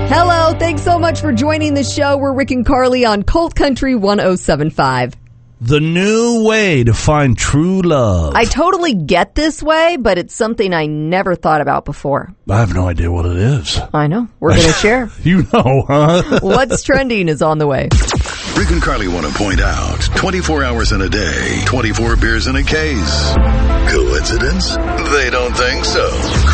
Hello, thanks so much for joining the show. We're Rick and Carly on Colt Country 107.5. The new way to find true love. I totally get this way, but it's something I never thought about before. I have no idea what it is. I know. We're going to share. You know, huh? What's trending is on the way. Rick and Carly want to point out 24 hours in a day, 24 beers in a case. Coincidence? They don't think so.